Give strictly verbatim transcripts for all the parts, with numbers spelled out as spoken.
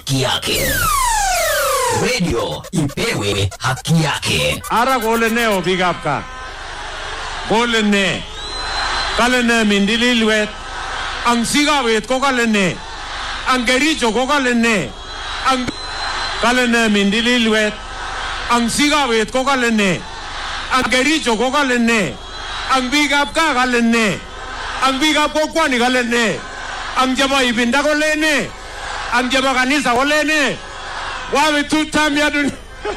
haki yake. Radio ipewe haki yake. Ara gole ne obigapka. Gole ne. Kale ne mindililwet. Ang sigawet ko kale ne. Ang gericho ko kale ne. Ang kale ne mindililwet. Ang sigawet ko kale ne. Ang gericho ko kale ne. Ang bigapka kale ne. Ang bigap ko kwani kale ne. Ang jaba ibinda ko le ne. Ang jaba kanisa ko le ne. Wawe tutam yadun.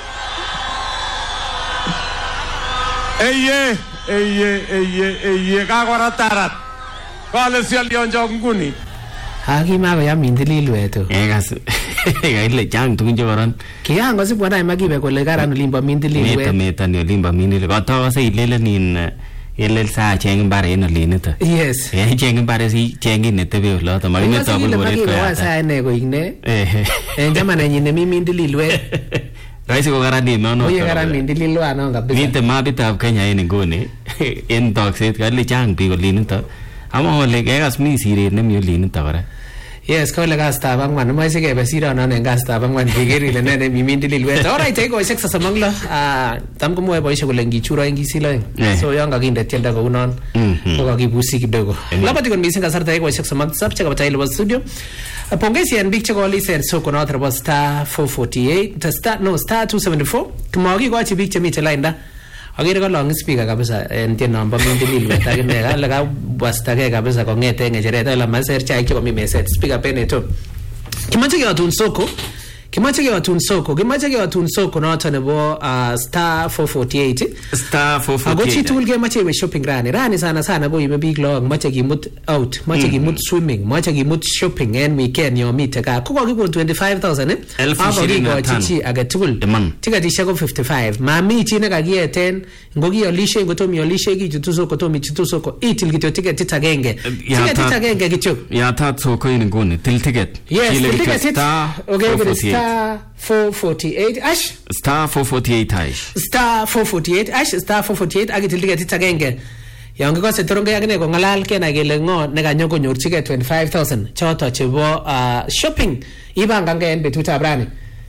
Eye, eye, eye, eye, kagora tarat. Kale siya liyon jonguni. Hagi mago ya mindililwe to. Egas, gaile jang tungin joran. Kaya ngosi bwana magibe ko le garan limba mindililwe. Meta meta ni limba mindililwe. Kata sa ilele nin ilele sa cheng bare na lineta. Yes. Eh cheng bare si cheng ni tebe lo to mari meta bol bol ko ya. Sa ne ko igne. Eh. En jamana nyine mi mindililwe. Raisi ko garani no no. Oye garani mindililwe ano kabisa. Mite mabita Kenya ini ngone. En toxic kali jang pi ko lineta. Amo le gegas mi sire ne mi lineta bara. Yes, ko le gasta bang man mo sige be sira na ne gasta bang man bigeri le ne mi mindililwe. Alright, take ko sex sa mangla. Ah, tam ko mo e boy ko lengi chura ingi sila. So yanga ginde tienda ko unon. Ko ka gibusi kidogo. Labati kon missing kasar take ko sex sa mag sab chaka batai lo studio. Pongezi en big chako listen so ko notra was star four forty-eight, to star no star two seventy-four. Kmogi ko chi big chami chalainda. Agire ko long speaker kabisa en tienda namba mindililwe tagine ga laga basta ke kabisa ko ngete ngejereta la maser cha ikiwa mi message speaker peneto. Kimache ke watu nsoko kimache ke watu nsoko kimache ke watu nsoko na watu nebo uh, star four forty-eight star four forty-eight agochi tool ke mache we shopping rani rani sana sana go ibe big long mache ki mut out mache ki mut swimming mache ki mut shopping en weekend yo meet ka ko ko twenty-five thousand eh aba ko chichi aga tool tika tisha ko fifty-five mami chine ka gi ten ngogi yo lishe ngoto mi lishe gi tutuso ko to mi tutuso ko itil gito ticket titagenge ticket titagenge gicho ya ta so ko in ngone til ticket yes ticket star okay star four forty-eight ash star four forty-eight ash star four forty-eight ash star four forty-eight agitil ticket titagenge yango ko setoronge yakne ko ngalal kena gele ngo ne ganyo ko nyorchige twenty-five thousand choto chebo uh, shopping ibanga ngen betut abrani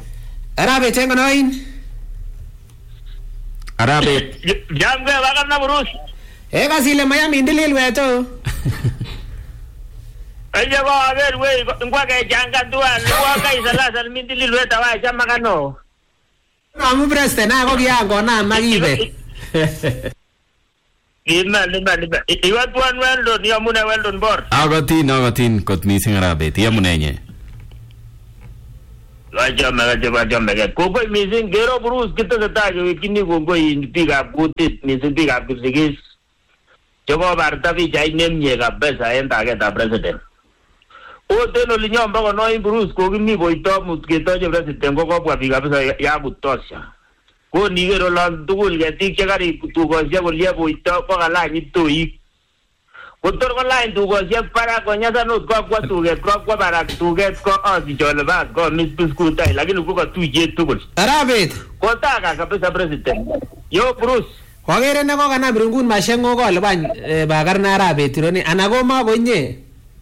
arabe tengo noin arabe jamge wagarna burus e gasile Miami ndililwe to aje ko aver we ngwa ke janga dua lwa kai sala sal mindililwe tawa chama kano amu preste na ko giango na magibe Ina lima lima. Iwa tuan Weldon, ya muna Weldon bor. Agatin, agatin, kot missing arabe. Ya muna nye. Laja mega jaba jam mega. Koko missing gero Bruce kita kata jo kini koko in pick up kutit missing pick up kusigis. Coba barta vi jai nem nye ka besa enta kita president. O teno linya mbako no in Bruce koko ni boito muskito jo president koko kwa pick up besa ya butosya. Ko nigero la tugul ke tik chakari tugo sia ko lia boito ko gala ni tui ko tor ko line tugo sia para ko nyasa no ko kwa tuge ko kwa para tuge ko asi jole ba ko mis biskuta lakini ko tu je tugul arabet ko ta ka kabisa president yo Bruce wagere ne ko kana birungun mashengo ko leban bagar na arabet roni anago ma ko nye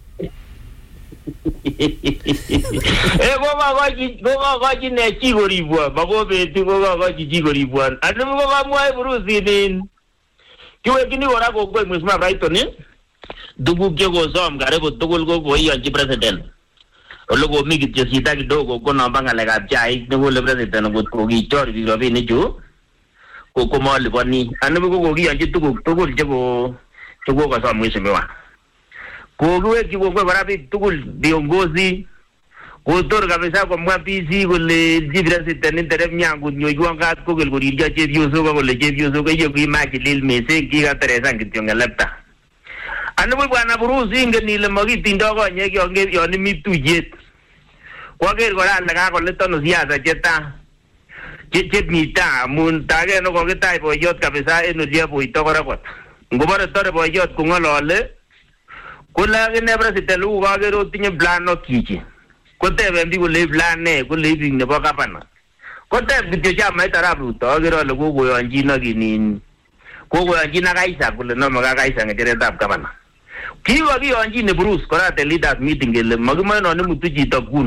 eh goma gaji goma gaji ne chigoribwa bagobe ti goma gaji chigoribwa anu goma mwai Bruce nin kiwe kini ora go go musma right ni dugu ke go zom gare go dugul go go yanji president ologo mi gitje sita ki dogo ko na banga lega jai dugu le president go ko gi chor di robi ni ju ko ko mo le boni anu go go gi yanji dugu dugul je go dugu go zom musmewa ko go ki go go barabi dugul viongozi Utor kabisa kwa mwapisi kule jibrasi tani terem nyangu nyoyuan kat ko kul kurirja chebioso ko kule chebioso ko iyo kimachi lil mese kika teresa kityonga lepta. Ano mo bwana Bruce inge nile magitindo ko nye kyonge yoni mituyet. Kwa ker kora laga ko letono siasa cheta. Chechet mita mun tage no ko kitai boyot kabisa eno dia boito kora kot. Ngobare tore boyot kungolole. Kula kine president lu ga gero tinye plan no kichi. Kote bendi ko le plan ne ko le bing ne ba kapana kote bityo cha mai tarabu to gero le go go yanji na ginin ko go yanji na kaisa ko le no ma kaisa ngere dab kapana ki wa bi yanji ne Bruce kora te leaders meeting le magma no ne mutuji to guns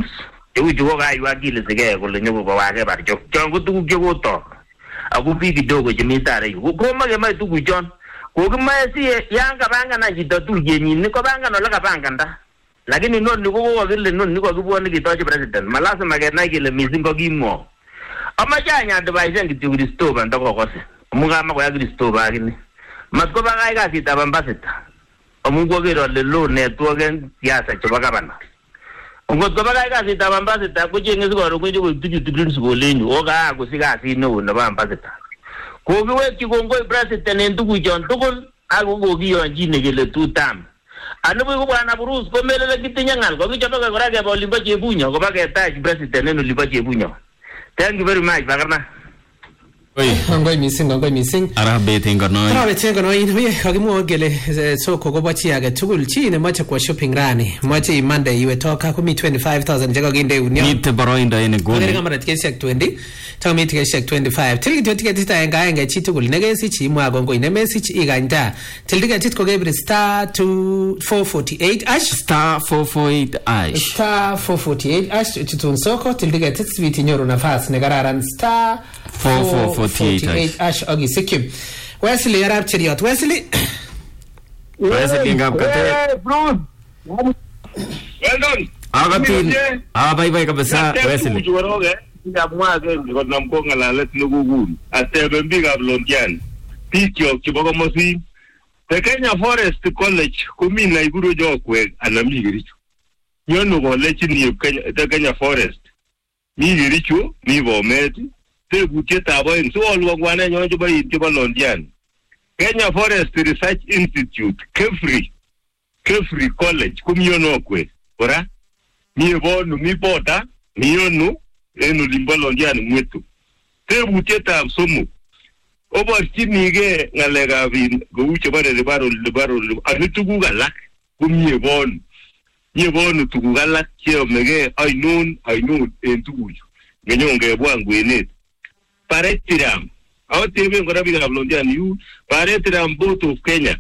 cheu chu ko kaiwa kile sige kole nyoko kowake barchok chon ko tuguk chekotok ako biik kidogo chemi tare yu ko makemae tuguchon kokimae si yan kapangana chito tuyenyin ko pangan ole kapanganda lakini noni ko kokile noni ko kibwone kitoche president malasima kenai kele missing ko kimwo amache anyadvaisen kityo Christopher ndokokose amu kama koya Christopher akine matko bakai kasitab ambassador amu kokero ole lo network en siasa chebo gavana ngot ko bakai kasitab ambassador kochenge sikoro koiche koib tuchu principal lenyu oka kosich kasit neo nebo ambassador kokiwekyi kongoi president en tuguchon tugul ako kokiyonchine kele two term anibu ko bwana Bruce ko melele kitinye ngal ko kichobe kora keba olimbo Chebunyo koba ketach president en olimbo Chebunyo. Thank you very much bakarna. Oi, ngoi missing ngoi missing. Arabet ngono. Arabet ngono ine kakimwa kele soko kobo chi age tugul chi ne moche kwa shopping rani. Moche imande iwe toka kumi twenty-five thousand cheko kinde union. Nite boroindo ene goni. Ngere kamera tikeshek twenty. Tawo mi tikeshek twenty-five. Til ticket ita enga enga chi tugul negesi chi mwa gongo ine message iganda. Til ticket ko gebre star two four forty-eight ash star four forty-eight ash. Star four forty-eight ash tutun soko til ticket tsviti nyoro nafasi negararan star four forty-eight ash ogi sikim. Wesley arab chiriot Wesley. Wesley ngam kate. Hey Bruce. Well done. Agatin. Ah bye bye kabisa Wesley. Juwaroge. Ndamwa ke ko namko ngalalet nugugun. Atebe mbiga blondian. Pikyo kiboko mosi. The Kenya Forest College kumi na iguru jokwe anamigiricho. Yono college ni Kenya the Kenya Forest. Migiricho ni bometi. Te butieta boy so olwangwana nyonjo bayi tiba londian. Kenya Forest Research Institute Kefri Kefri College kumi yono kwe. Ora? Ni bonu mi bota ni yono enu limba londian mwetu. Te butieta somo. Obar chinige ngalega vin go uche bare de baro de baro ani tugu galak kumye bon ye bon tugu galak che mege I know I know en tugu ngenyonge bwangu enet paretiram aw tebe ngora bi gablondian yu paretiram both of Kenya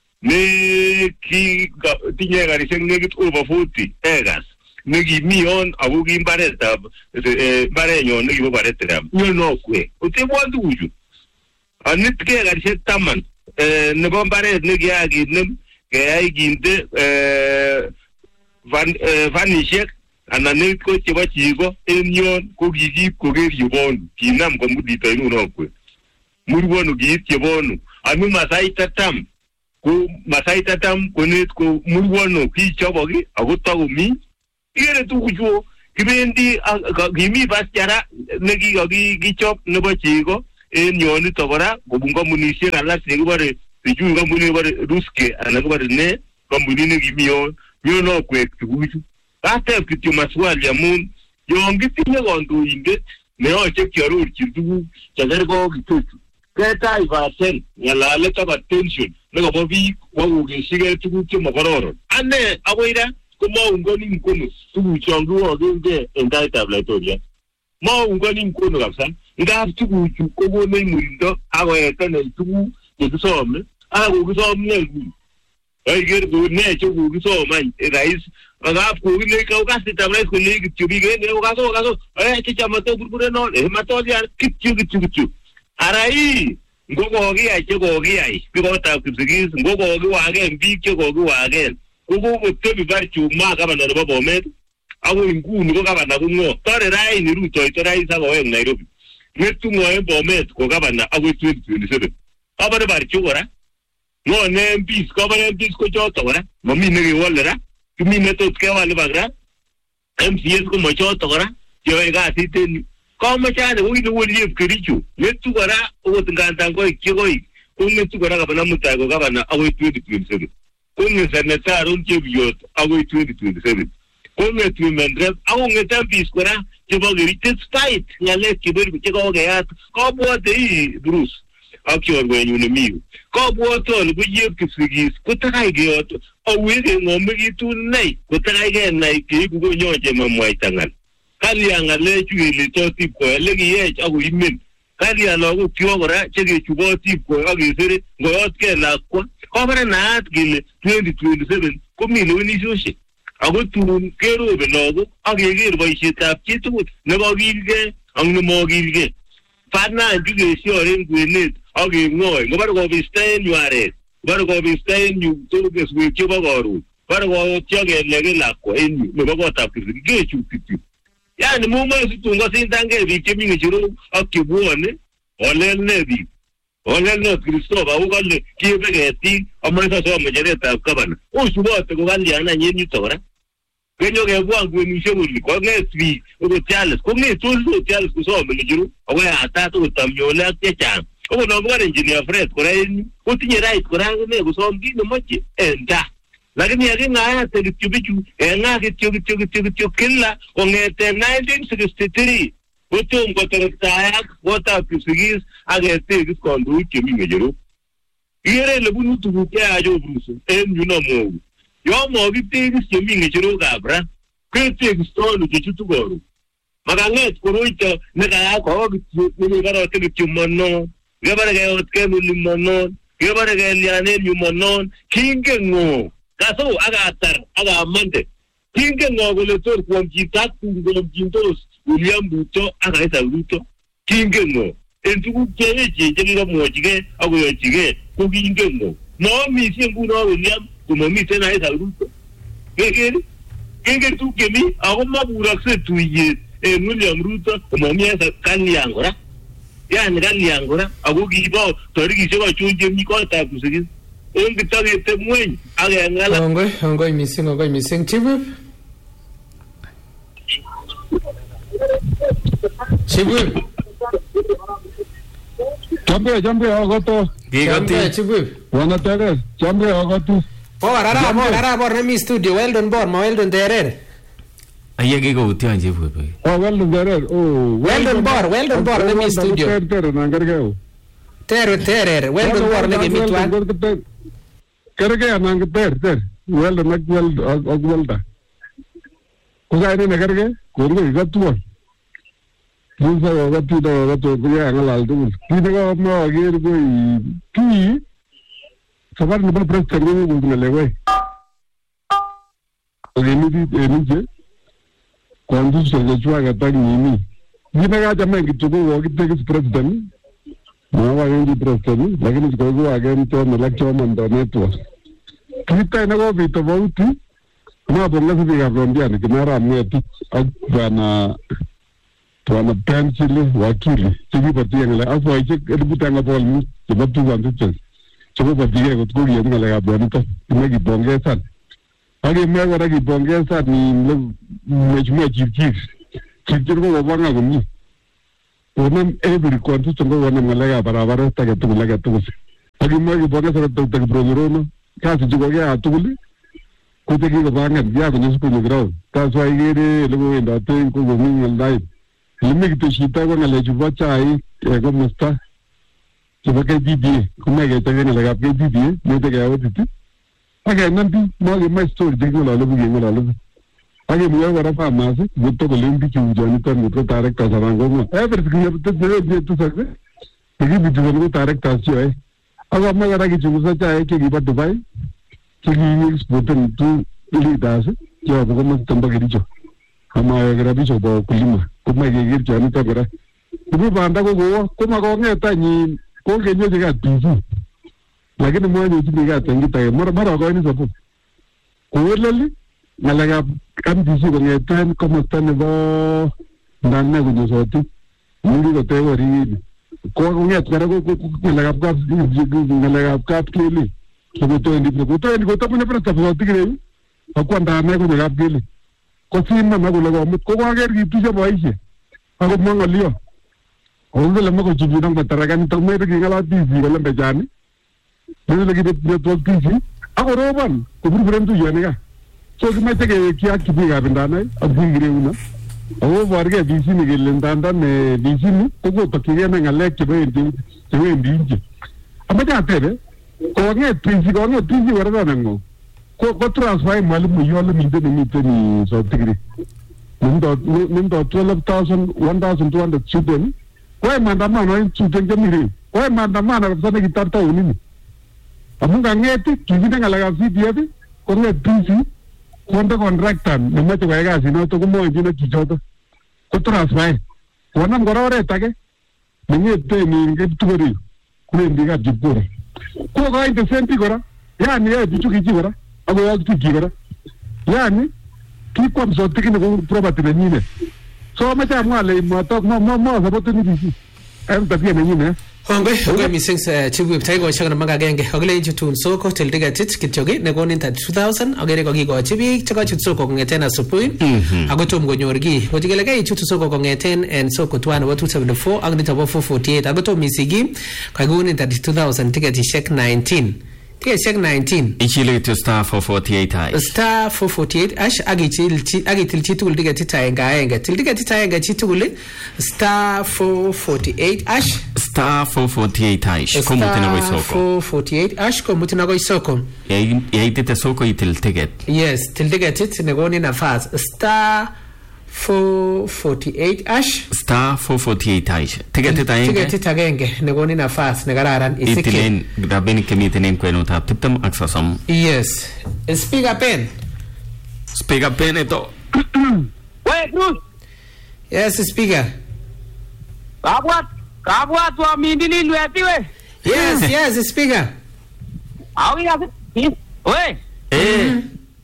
ne ki tinye gari sen negit over forty egas negi mion abugi pareta eh bare nyon negi paretiram nyo no kwe ote bwandu uju anit ke garishe taman eh ne bombare ne giagi ne ke ay ginde eh van vanishek anane ko cheba chigo enyon ko gigi ko geri bon kinam ko mudito inu no kwe murwonu gi chebonu ami masai tatam ko masai tatam ko net ko murwonu ki chobogi agotago mi ire tu kujo kibendi gimi bastiara ne gi gi gi chop ne bo chigo en yoni togora gobunga munisi ala segibare sijunga muni bare ruske anagibare ne kombuni ne gimiyo yo no kwe tuguju ate kitu maswali ya mun yongi tinye gondo inde ne o chekiaro urchidu chagargo gitutu keta ivasen yala leta attention ne go bi wa ugishige tuguju makororo ane awoira kuma ungoni mkono tugu changu ogende endai tabletoria ma ungoni mkono kabisa nga tugu ko ne murindo ago etene tugu yedusome ago gusome ngu ay ger go ne tugu gusome rais aga ko ne ka ukasi tabrais ko ne tubi ge ne ugaso ugaso ay chichamato burbure no e mato ya kitchu kitchu kitchu arai ngogo gi ay go gi ay biko ta kibsigis ngogo gi wage mbi go gi wage gogo go tebi barchu ma ka bana ba bomet ago ingunu ko ka bana ko ngo tore rai ni ruto to rai sa go en Nairobi netu ngoe bomet ko gabana ago twenty twenty-seven abare bar chugora no ne bis ko bare bis ko joto ora mami ne wolera kimi ne to ke wale bagra M C S ko mo joto ora yo ga siten ko mo chane wi no woli kerichu netu gora o tnganta ko kigoi ko netu gora gabana muta ko gabana ago twenty twenty-seven ko ne sanata ron ke biot ago twenty twenty-seven ko netu mendre ago ngeta bis gora Kibo geritet fight nyale kibo kibo gayat ko bote i Bruce akyor wenyu ne miu ko boto lu yeb kifigis ko takay geot o wege ngomegi tu nei ko takay ge nei ke ku go nyoje mamwai tangal kali angale chuile to tip ko legi ye agu imin kali alo kyo gora chege chubo tip ko agi sere goyot ke la ko ko bare nat gile twenty twenty-seven ko mi no ni joshi ako tun kerobe lagok ak keker boisietab chitugul nekokilgei ak nemokilgei. Fana ndikeshoren kwenet ak keng'oi ngobare kobista en nywaret, ngobare kobista en yu keswek chebo koron, ngobare kotyo keleke lakwa en yu nebo kotab Kipsigis kechut kityo. Yani mumoe situn kosindangei biik chemi ng'echerok ak chebwone olel ne biik. Olel not Christopher ako kale kiebe ketik amoe sosom ng'echeretab gavana. Osubote ko kalyan any en yuto kora. Kenyo kebwan kwenusiek oli kong'et biik okot Charles kong'etos okot Charles kosome ng'echerok ako yatat okot Tamnyole ak chechang. Okot nombo engineer Fred kora en yu kotinye right kora akine kosom kit nemoche en taa. Lakini yaking'ayate kityo bichu eng'a kityo kityo kityo kityo kila kong'ete nineteen sixty-three kotom koterektayak kotab Kipsigis ak ketekis kandoik chemi ng'echerok. Ikere ile bunu tuguk cheyach Bruce en yu nomou. Yo mokitekis chemi ng'echerokab ra ketekistono chechutu koron. Makang'et koroito nekayak kowo kityo nekorote kityo monon, kebare keyotken oli monon, kebare kelyan en yu monon, kingen ng'o kaso akatar akamande. Kingen ng'o kole tor kwomchito ak kwomchindos William Ruto ak Isaac Ruto. Kingen ng'o en tuguk cheechen chekikomwochigei ak koyochigei ko kingen ng'o. Moomisie nguno William komomiten Isaac Ruto. Kekere kingen tuguk chemi ako makurokse tuyet en William Ruto komomi Isaac kalyan kora. Yani kalyan kora ako kibo torikisiek achon chemi kotab Kipsigis. En kitokete ng'weny ak keng'alal. Ongoi, ongoi missing, ongoi missing. Chibu? Chibu? Jambe, jambe, agoto. Jambe, Chibu. Wanataka, jambe, agoto. Bor, ara, bor, ara, bor, nami studio. Well done, bor, ma well done, terer. Aye kiko utian Chibu. Oh, well done, terer. Oh, well done, bor, well done, bor, nami studio. Terer, terer, nangargao. Terer, terer, well done, bor, nami mitwan. Kerge anang ter ter well nak well og welda ko ga ine kerge ko ngi gatuan ni sa ga tu da ga to ya ngalal du ki da ma ge ru ki sabar ni ba press karne ni gu le we ni di ni je quando se le jua ga ta ni ni ni na ga jama ngi tu go gi te president no va di president lakini ko go again to na lakcho mando network kita na go vito vouti na bonga se diga rondiani que mara meti bana bana pencil wakili tibi patia ngala afu ai che ributanga polmi che batu vantu che che go patia go ko ye ngala ga bonito me gi bonge san agi me go gi bonge san ni me chme chirchir chirchir go banga go ni Women every country to go on Malaya Barabara, take to Lagatus. I give my bonus to the Brotheroma, Cast to go at Tuli, could take a bang and Yavanus to the ground. That's why I get a little in that thing could go in life. Limit to Shita and let you watch I go musta. So, what can D D? Come make it again like a D D, make a out it. Again, nothing more in my story, take a lot of game all of it. I give you what I mass, good to the Olympic, Jonathan, with the directors around. Everything you have to do to success. You give it to the directors, joy. I got my luggage to such a give it to buy. Taking export to leaders, you have a woman Tambagarijo. Am I a grabish of Kulima? Could make a gift, Jonathan. The people and go, come along at tiny, go get you got busy. Like in the morning, you got and get a more about going to book. Overly, Malaga. Kan disi bangetan como están ebo danna gujo soti muri ko te wari ko nget kara ko laga kap laga kap kili ko to ndi ko to ndi ko to pune presta soti kire ko ndanna ko laga kili ko sinna ma ko laga mut ko ko ager gitu je boise ako mongo lio ko le mo ko jibu nang bataragan to me ri ngala disi ko lembe jani ni lagi de to disi ako roban ko buru buru tu jani ka so कि मैं तो क्या कितनी गाड़ी डालना है अब भी गिरे हूँ ना वो बार के बीसी में गिर लेता है मैं बीसी में तो वो पक्के में गले के भाई इंडी तो इंडी अब मैं जाते हैं कौन है तीसरी कौन है तीसरी वर्षा नंगो को को ट्रांसफाई मालूम मुझे वाले मिलते नहीं मिलते नहीं सौ तिगरी निम्तो निम्तो twelve thousand one thousand two hundred student कोई मांडा माना student के मिले कोई मांडा माना अब साने किताब तो उन्हीं अब हम गंगे थे किसी ने गलगा सी दिया थे कौन है तीसरी konde contractor nemache koyai kasinoto komwonchin ak chichoto ko transfer konam kora oret age neng'eten in Kiptugori kulen biikab Chepkora kokoin the same biik kora yani yoe bichu kichi kora akoyok tukchi kora yani kikwam sotikini ko property nenyinet so amache amwa ale motok mosapoten bichu en tabia nenyinet. Ongoi, ongoi mising chief taikoshek namba agenge. Akile chutun soko til tiketit kityoki nekonin thirty-two thousand akere kokikochi biik chekachut soko kong'eten asubuhi ako tom konyor kiy. Kotikele kaichutu soko kong'eten en soko tuan nebo two seventy-four ak nito bo four forty-eight ako tom isiki kakikonin thirty-two thousand tiketishek nineteen. Tiketishek nineteen. Ichile kityo star four forty-eight hash. Star four forty-eight hash akichil akitil chitugul tiketit aenge aenge. Til tiketit aenge chitugul star four forty-eight hash. Star four forty-eight hash. Komuti na koi soko. Star four forty-eight hash komuti na koi soko. Yaitite soko itil ticket. Yes, til tiketit negoni nafas. Star four forty-eight hash. Star four forty-eight hash. Tiketit aenge. Tiketit agenge negoni nafas negararan isike. Itilen rabini kemiten kwenutab tiptem ak sosom. Yes. Speaker pen. Speaker pen ito. Wait, Bruce. Yes, speaker. Kabwat, kabwat wa mindili lweti we. Yes, yes, speaker. Awi kasi. We. Eh.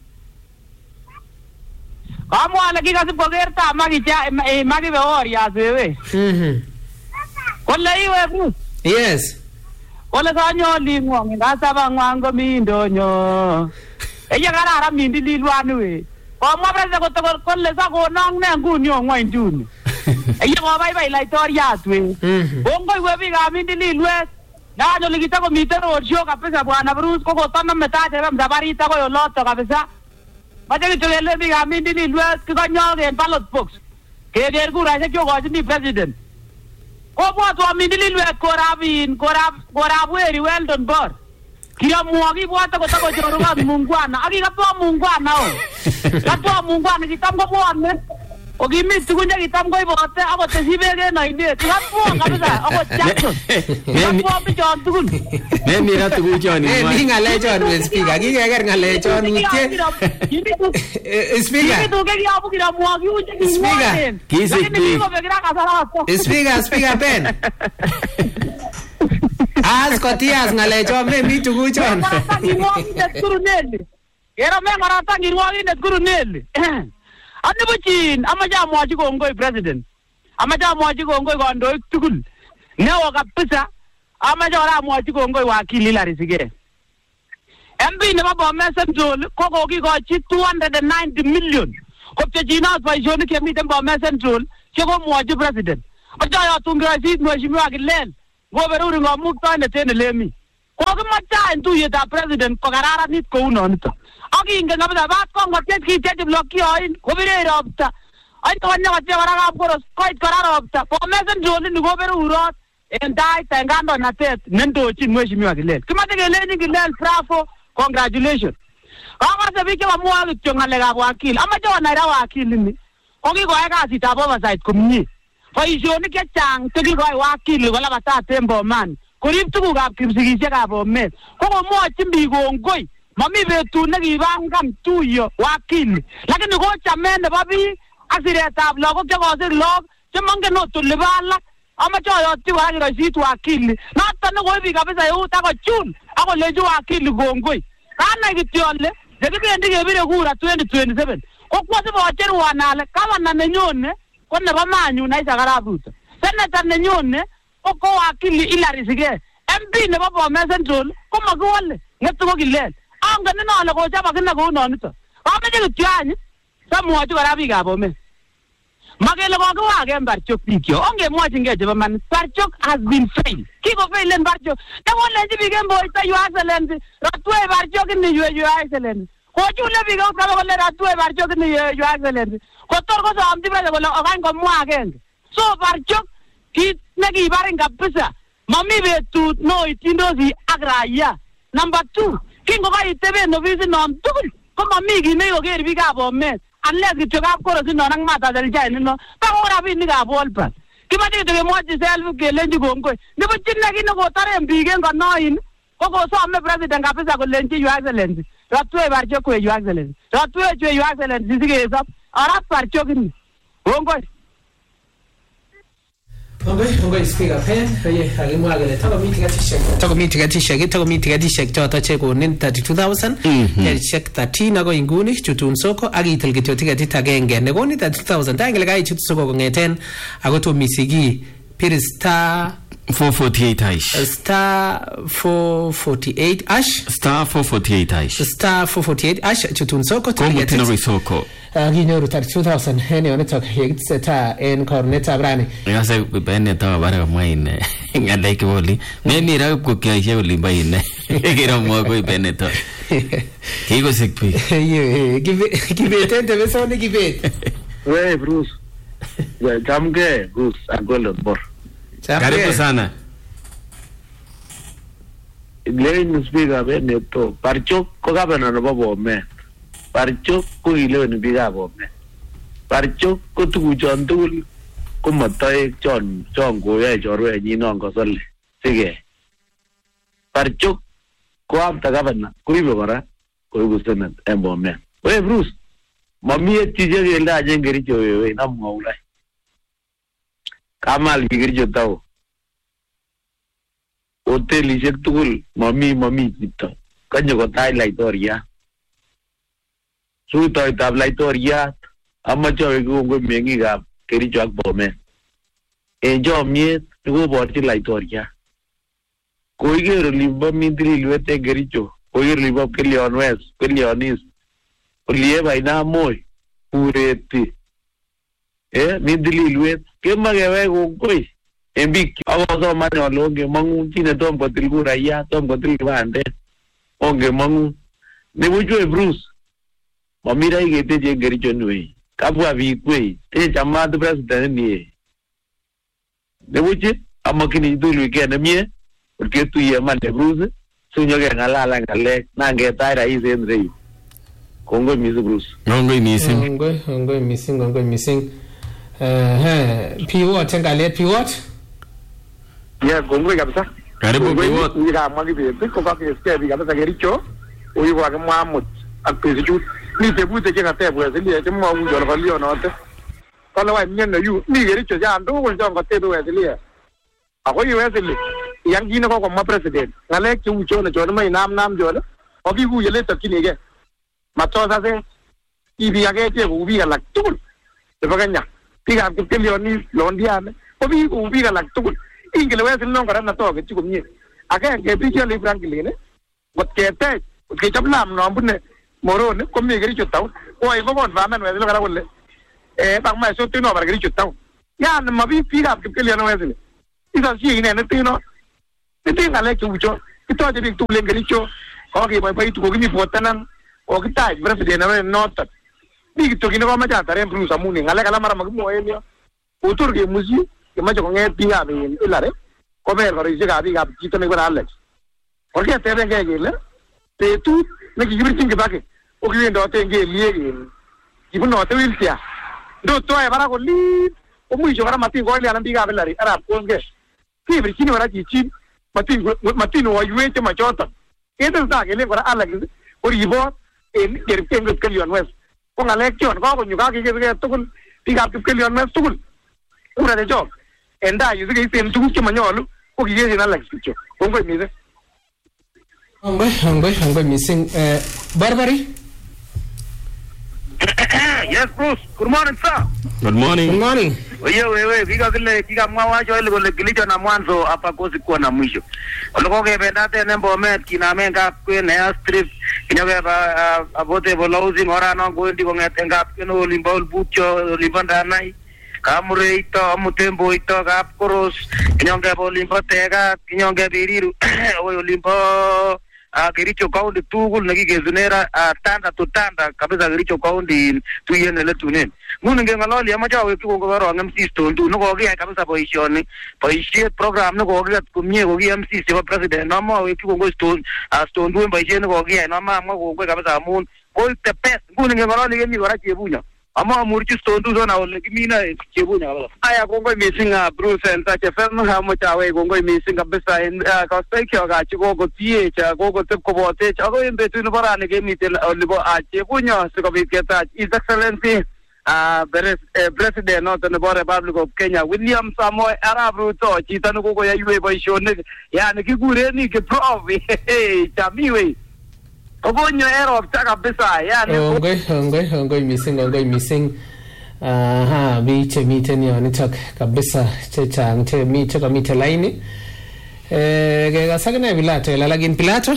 Kamwa lagi kasi pogerta magicha magi beori asewe. Mhm. Kolle iwe Bruce. Yes. Kolle kanyo lingwa ngasaba ngwango mindonyo. Eya karara mindili lwani we. Kamwa prese ko kolle sa ko nang ne nguni ongwa nduni. Eya ko bai bai laitoriat we. Mhm. Bongo iwe biga mindili lwe. Na nyo ligita ko mitero orsho kabisa bwana Bruce ko ko tana metate ba msabari ta ko yoloto kabisa. Mache kitulele biga mindili lwe kikanyoge en ballot box. Keger kura se kyo goji president. Ko bwatwa mindili lwe korabin korab korab weri Weldon Bor. Kira muagi bwata ko tako joruga mungwana. Aki kapo mungwana o. Kapo mungwana kitamko bwanne. Ogimi tukunja kitamko ibote ako tesibege na ide. Kapo kabisa ako chacho. Kapo bijon tukun. Ne mira tukujon. Eh, mi ngale jon we speaker. Ki keker ngale jon utye. Speaker. Kitu ke kiabu kira muagi uje ki. Speaker. Kisik big. Speaker, speaker pen. As kotias ngale jon me mi tukujon. Era me marata ngirwagi net kuruneli. Ande buchin amaja mwaji kongoi president. Amaja mwaji kongoi kondoik tugul. Newo kabisa amaja ora mwaji kongoi wakili Larisige. M P nebo Bomet Central ko kokikochi two hundred ninety million. Kopchechina boisionik chemiten Bomet Central cheko mwaji president. Ojayo tungirasit mheshimiwa Kilel. Ngoberuri ngomuktoindet en elemi. Kokimacha en tuyetab president kokararanit kou nonito. Akingen kabisa bat kongotiet kityechi blokioin kobire ropta. Ai tonyo kotie kora kapkoros koit kora ropta. Bomet Central ni koberurot en tait en kandoinatet nendochin mheshimiwa Kilel. Kimache kelenji Kilel bravo, congratulations. Kakase biik chekamwoe kityo ng'alekab wakili. Amache onai ra wakili ni kokikoyai kasitab oversight komie. Boisionik chechang chekikoyai wakili kolabatat en Bomani korib tugukab kipsigisiekab Bomet. Kokomwochin biik kongoi. Mami betut nekibangan tuyo wakili. Lakini kochamen nebo biik ak siretab lagok chekosir lagok chemongen ot olibo alak. Amache ayotyi kora kiroisit wakili. Noton nekoibi kabisa eut akochul akolenji wakili kongoi. Kanai kityo ale yekibendi kebire kura twenty twenty-seven kokwosibocherwon ale gavana nenyone ko nebo Manyun Isaac Arap Ruto. Senator nenyone ko ko wakili Hilary Sigei. M P nebo Bomet Central ko makiwale ng'etu ko Kilel. Angen ino ale kochobok ine kou nonito. Kameche kityo any samwochi kora biikab Bomet. Makele kokiwaken Barchok biikyo. Ongemwochingei chebo man. Barchok has been failed. Kikofailen Barchok. Nekolenji biik en Boito Your Excellency. Ratue Barchok ini Your Excellency. Kochule biik eut kaba kole ratue Barchok ini Your Excellency. Kotor kosomchi prese kole okany komwa agenge. So Barchok kit nekibarin kabisa. Mami betut noityindosi ak raia. Number two, kingokaiteben ofisit non tugul ko mami kit nekikoker biikab Bomet. Unless kityo kapkoros ino ak Martha Seljain ino. Tako rabinikab World Bank. Kimache kityo kemwochi self kelenji kongoi. Nibuchin neki nekotaren biik en konoin ko kosome president kabisa kolenji Your Excellency. Ratwe barjo ko Your Excellency. Ratwe jo Your Excellency sige sab. Ara barjo kini. Hongoi. Hongoi hongoi speaker pen. Ye agimwa gele tako meeting atishek. Tako meeting atishek, tako meeting atishek choto che konin thirty-two thousand. Ya check thirteen ako inguni chutun soko agitil kityo ticket agenge. Ne konin thirty thousand. Tangele kai chut soko kongeten ako to misigi pir star four forty-eight hash. Star four forty-eight hash. Star four forty-eight hash. Star four forty-eight hash chutun soko ticket. Komo tino soko. Ginyoru thirty-two thousand hene onetok yekitseta en kornetab rani. Yase bene to bara mwaine. Ngale kiboli. Mimi ra kukiaisha ulimba ine. Kira mwago bene to. Kiko sikpi. Ye kibete tebe sone kibete. We Bruce. Ya jamge Bruce agolo bor. Karibu sana. Lei nusbiga bene to. Parcho ko gabana no babo me. Parcho ko ile ni biga bobe. Parcho ko tu jon tul ko matai jon jon go ye jorwe ni non ko sole. Sige. Parcho ko am ta gabana ko ibe gora ko gustana embo me. We Bruce. Mami e tije ge la jengeri jo we na mo ulai. Kamal bigir jo tao. Hotel isek tul mami mami kita. Kanyo ko tai lai toria. Suto tab lai toria amacho go go mengi ga keri jak bome e jo miet go bor ti lai toria koi ge limba mindri lwete gericho koi limba ke leonwes ke leonis ulie vaina moi pureti e mindri lwet ke mageve go koi embik awaso mano longe mangu tine tom patil gura ya tom patil bande onge mangu ne wujo Bruce Mamira igete je gericho nui. Kapwa vikwe. E chamad president ni. Nebuche amakini dulu ikene mie. Porque tu ye man de Bruce. Sunyo ke ngala ngale nange taira ize ndrei. Kongo misi Bruce. Kongo misi. Kongo kongo misi kongo misi. Eh eh piwot ngale piwot. Ya kongo kabisa. Karibu piwot. Ni kama magi pe ko ka ke ske bi kabisa gericho. Uyi kwa kama mut. Akpezi ni te bute ke ngate bwe zili te mo unjo lo lio no te kala wa nyen yu ni geri cho ja ndo ko jonga te do zili ako yu zili yang gina ko ko ma president ngale ke u cho na cho mai nam nam jo o bi gu yele ta kini ge ma to sa se i bi age te u bi ga lak tul te baganya ti ga ke lio ni londia ne o bi u bi ga lak tul ingele wa zili no ga na to ke ti ko ni age ke bi ke le frankly ne got ke te ke chaplam no bunne Moro ne come geri chotau o ai go va men wedo gara bolle e bang mai so tino bar geri chotau ya na mabi pira ke ke liano wedo isa si ne ne tino ne tino ale ke ucho ito je bi tu len geri cho o ke bai bai tu ko ni fotanan o ke tai president na nota bi to kino ma ja tare Bruce amuni ngale kala mara magmo elio utur ke musi ke ma jo nge pinga be ilare ko be gari je ga bi ga kito ne gora Alex porque te ven ke gele te tu ne ki yuri tinge bake o ki ndo te nge liege ibu no te wiltia do to e bara ko li o mu jo gara mati ko ile ana biga belari ara ko nge ki bi kini wara ki chi mati mati no wa yuete ma chota e de sa ke le gora ala ki o ribo e ni ker ke nge kelion wes ko ngale kion ko ko nyuga ki ke to kun biga ki kelion wes to kun ura de jo enda yu ke tem tu ki manyolu ko ki ye na la ki cho ko ngo mi de Angbe, angbe, angbe missing. Uh, Barbary? Yes, Bruce. Good morning, sir. Good morning. Good morning. Oye, wewe, vika kile kika mwa jo ile kule kilicho na mwanzo hapa kosi kwa na mwisho. Oloko ke pendate nembo met kina menga kwe na strip kinyoke ba abote bolauzi ngora no gondi ko ngetenga keno limbol bucho limbanda nai kamure ito amutembo ito kap koros kinyoke bolimbo tega kinyoke biriru oyo limbo a Kericho County tugul nakigezunera tanda to tanda kabisa Kericho County tuyene le tunen ngune ngengaloli amacha we ko ngoro ngam M C stondu no ko gi kabisa boishoni boishet program no ko gi kumye ko gi M C se president no mo we ko ngo stone stondu boishet no ko gi no ma mo ko kabisa mun ko te pes ngune ngengaloli ngi wara chebunya ama murchi stondu zona ole kimina chebunya kabisa. Aya kongoi missing Bruce and Touch F M hamucha we kongoi missing kabisa en kosteki akachi koko tiech koko tep kobotech ako en betut nebo rani kemiten olibo chebunya sikobit ketach His Excellency Uh, President noto nebo Republic of Kenya William Samoei Arap Ruto chito nekokoyoiwech boisionik yani kigureni kiprof chamiwe okonyo eropta kabisa yani ongoi ongoi ongoi missing ongoi missing aha biik chemiten yonitok kabisa chechang chemi chekamiten laini eh kekasakine Pilato lalagin Pilato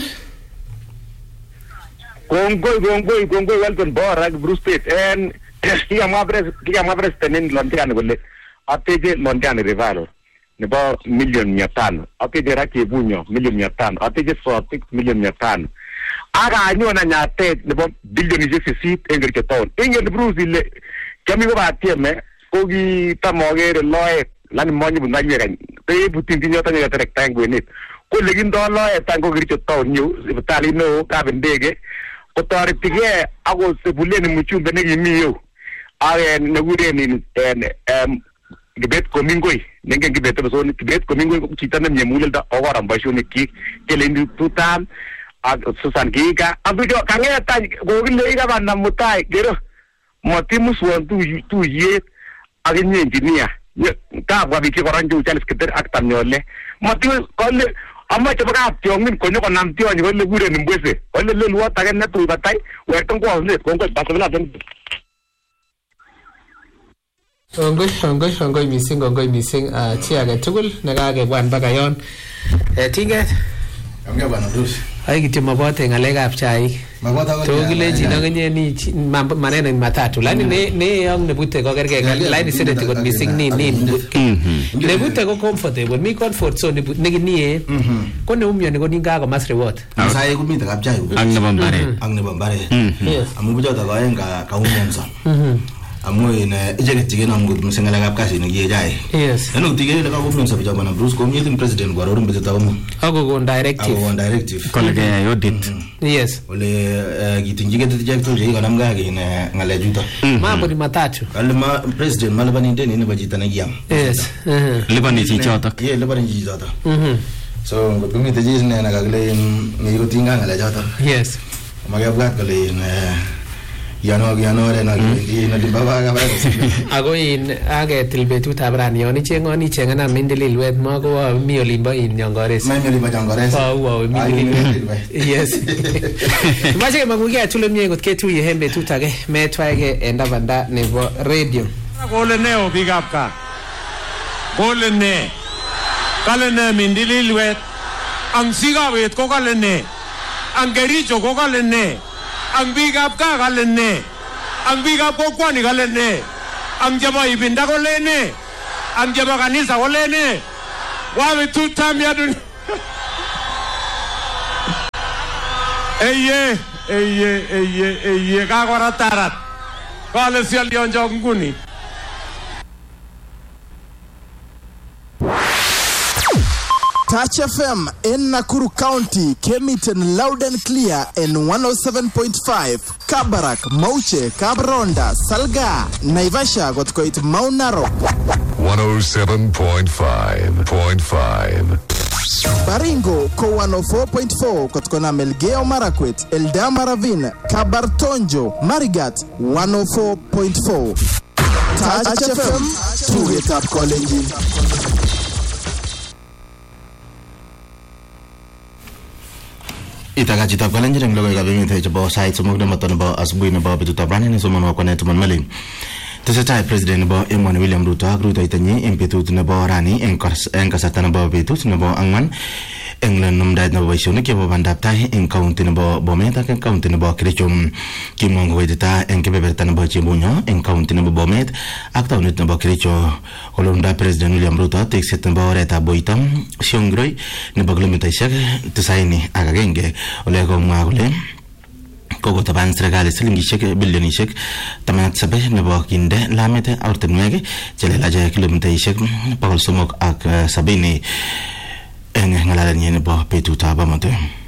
kongoi kongoi kongoi welcome borak Bruce Pitt and kiamwa pres kiamwa president Londiani kole ateje Londiani Rivalo nebo million mia tano ateje Rakibunyo million mia tano ateje Sotik million mia tano aga anyona nyatet nebo billion sisit en Kericho town ingen Bruce ile kami ko batieme ko ki tamogere loet lani monyi bunagwe kan pe butin nyota nyota terekta ngwenet ko legindo loet tango Kericho town nyu sipitali no kabindege ko toretige ako sebuleni muchumbe negimiyo awe neguren in em gibet komingoi nenge gibet so gibet komingoi ko chita ne myemulda ogora mbashonik ki kelendi tutam ag Susan Giga abido kangeta gogile iga bana mutai gero motimus won tu tu ye ag engineer ka gwa bi ki koranju Charles Keter ak tamnyole motimus kolle amma chaba tiongin konyo konam tionyi kolle guren mbwese kolle lelwa tagen na tu batai werton ko ne ko ko basabla den ongoi ongoi ongoi missing ongoi missing chi age tugul nekakebwan baka yon tinget ongea bana Bruce ai kityo mabote ngalekab chaik to kilechi nakenye ni maneno ni matatu lakini ne ne yang nebute ko kerge lakini senate kot missing ni ni nebute ko comfortable mi comfort zone nekinie ko ne umyoni ko ninga ko mas reward sai ko mi takap chai ang nebo mbare ang nebo mbare amu bujota ko enga ka umomsa amu ine ejeket tigena ngud musengala kap kasi ne gejai yes eno tigena ka umomsa bijaba na Bruce ko nyetim president gwa rorum betata umu ago go directive ago directive kolege audit yes ole gitinjige tijak to je kana mga gine ngale juta mambo ni matatu alma president malabani ndeni ne bajita na giam yes libani chichotok ye libani chichotok so ngo pumi tejis ne na gale mi rutinga ngale jota yes magabgat gale ne yano yano re na gi na dibaba ga ba ago in age tilbetut abrani yoni chengoni chengana mindililwet mago mi olimba in nyongores mai mi olimba nyongores wow wow mindililwet yes baje magugia tule mie ngot ketu ye hembe tutage metwaige enda banda nebo radio gole neo bigapka gole ne kale ne mindililwet ang sigawet ko kale ne ang Kericho ko kale ne ang bigap ka galene ang bigap ko kwani galene ang jama ibinda ko lene ang jama kanisa ko lene wawe tutam yadun eye eye eye eye ka gora tarat kale sial yon jonguni Touch F M in Nakuru County came it in loud and clear in one oh seven point five. Kabarak, Mauche, Kabronda, Salga, Naivasha got quite Mount Narok. one oh seven point five point five. Baringo ko one oh four point four kotkona Melgeo Marakwet, Eldama Ravine, Kabartonjo, Marigat one oh four point four. Touch F M, to get up calling. Itaga cita kalan jireng logo gabe mi tejo bo site semua dah matan bo asbui na bo betu tabrani ni semua ko net man malin. Tesetai president bo Emmanuel William Ruto Ruto itanyi impetu na bo rani engkas engkasata na bo betu na bo angman englan num dait na bo isune ke bo bandap tai en county na bo bo meta kan county na bo krechum kimongo wedita en ke beberta na bo chibunyo en county na bo bo met akta unit na bo krecho kolonda president William Ruto tekset na bo reta boitam sionggroi na bo glomita isyak tesaini agagenge ole ko magule kogo taban serikali silingishek bilionishek tamat sabe nebo kinde lamete ortenwege chele laje kilomita ishek pakol somok ak sabini en ngalalan nebo petuta bamote